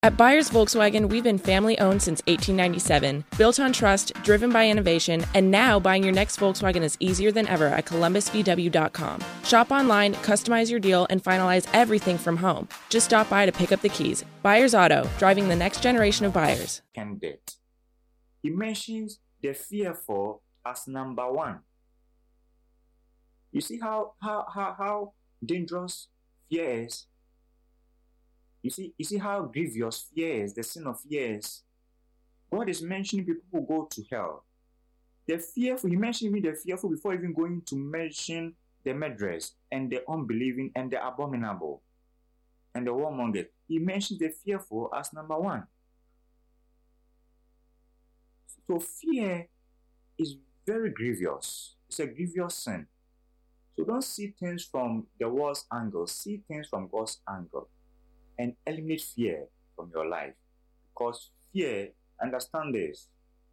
At Byers Volkswagen, we've been family-owned since 1897, built on trust, driven by innovation, and now buying your next Volkswagen is easier than ever at columbusvw.com. Shop online, customize your deal, and finalize everything from home. Just stop by to pick up the keys. Byers Auto, driving the next generation of buyers. And debt. He mentions the fearful as number one. You see how dangerous fear is? You see how grievous fear is, the sin of fear is. God is mentioning people who go to hell. The fearful, he mentioned even the fearful before even going to mention the murderers and the unbelieving and the abominable and the warmongers. He mentions the fearful as number one. So fear is very grievous. It's a grievous sin. So don't see things from the world's angle. See things from God's angle. And eliminate fear from your life. Because fear, understand this.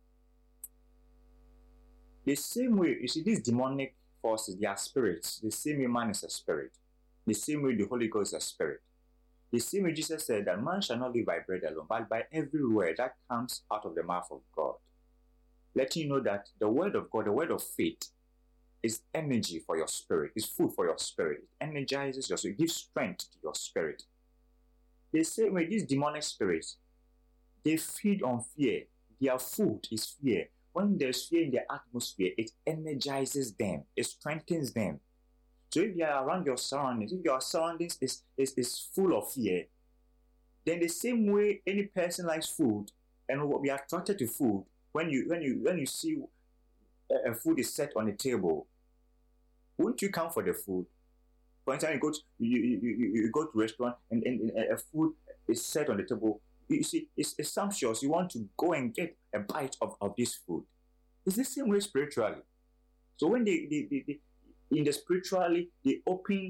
The same way, you see, these demonic forces, they are spirits. The same way man is a spirit. The same way the Holy Ghost is a spirit. The same way Jesus said that man shall not live by bread alone, but by every word that comes out of the mouth of God. Letting you know that the word of God, the word of faith, is energy for your spirit. It's food for your spirit. It energizes your spirit. It gives strength to your spirit. The same way, these demonic spirits, they feed on fear. Their food is fear. When there's fear in the atmosphere, it energizes them. It strengthens them. So if you are around your surroundings, if your surroundings is full of fear, then the same way any person likes food and will be attracted to food, when you see a food is set on the table, won't you come for the food? For instance, you go to a restaurant and a food is set on the table. You see, it's sumptuous. You want to go and get a bite of this food. It's the same way spiritually. So when they in the spiritually, they open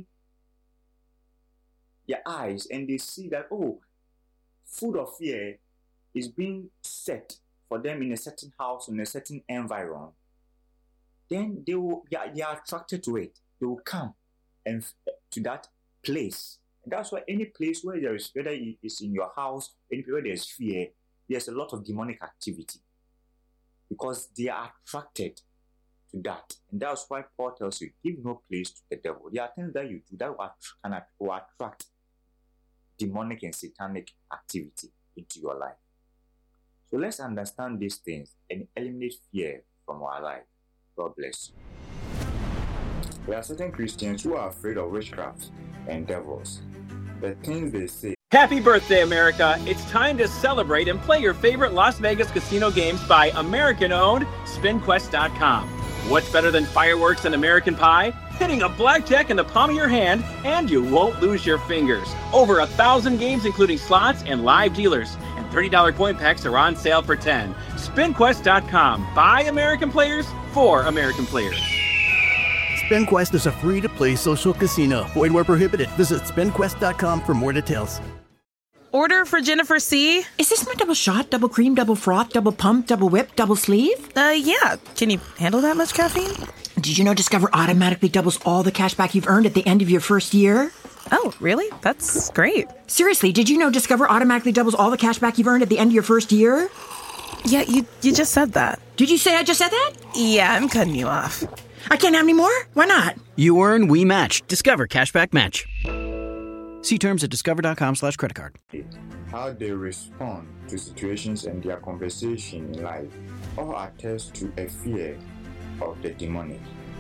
their eyes and they see that, oh, food of fear is being set for them in a certain house, in a certain environment. Then they are attracted to it. They will come and to that place. And that's why any place where there is, whether it's in your house, any place where there is fear, there's a lot of demonic activity. Because they are attracted to that. And that's why Paul tells you, give no place to the devil. There are things that you do that will attract demonic and satanic activity into your life. So let's understand these things and eliminate fear from our life. God bless you. There are certain Christians who are afraid of witchcraft and devils. The things they say. Happy birthday, America! It's time to celebrate and play your favorite Las Vegas casino games by American-owned SpinQuest.com. What's better than fireworks and American pie? Hitting a blackjack in the palm of your hand, and you won't lose your fingers. Over 1,000 games, including slots and live dealers. And $30 coin packs are on sale for $10. SpinQuest.com. By American players, for American players. SpinQuest is a free-to-play social casino. Void where prohibited. Visit SpinQuest.com for more details. Order for Jennifer C. Is this my double shot, double cream, double froth, double pump, double whip, double sleeve? Yeah. Can you handle that much caffeine? Did you know Discover automatically doubles all the cash back you've earned at the end of your first year? Oh, really? That's great. Seriously, did you know Discover automatically doubles all the cash back you've earned at the end of your first year? Yeah, you just said that. Did you say I just said that? Yeah, I'm cutting you off. I can't have any more? Why not? You earn, we match. Discover Cashback Match. See terms at discover.com/creditcard. How they respond to situations and their conversation in life all attest to a fear of the demonic.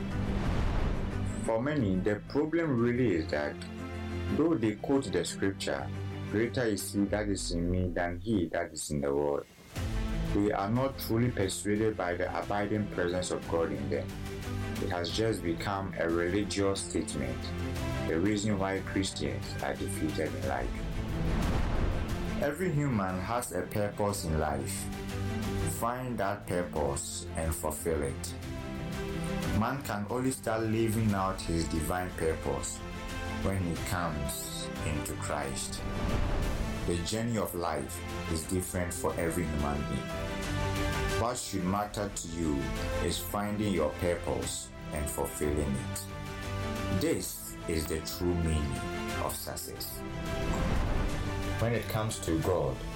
For many, the problem really is that though they quote the scripture, greater is he that is in me than he that is in the world, they are not truly persuaded by the abiding presence of God in them. It has just become a religious statement, the reason why Christians are defeated in life. Every human has a purpose in life. Find that purpose and fulfill it. Man can only start living out his divine purpose when he comes into Christ. The journey of life is different for every human being. What should matter to you is finding your purpose and fulfilling it. This is the true meaning of success. When it comes to God,